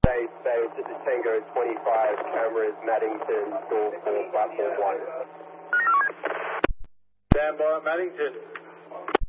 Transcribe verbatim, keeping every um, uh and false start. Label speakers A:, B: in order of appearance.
A: Bay Space, this is Tango twenty-five, cameras Maddington, door four, platform one.
B: Stand by, Maddington.